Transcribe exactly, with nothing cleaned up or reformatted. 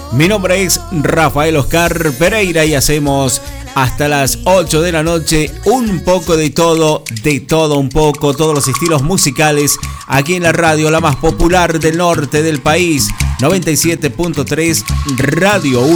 Mi nombre es Rafael Oscar Pereira y hacemos hasta las ocho de la noche un poco de todo, de todo un poco, todos los estilos musicales aquí en la radio, la más popular del norte del país, noventa y siete punto tres Radio uno.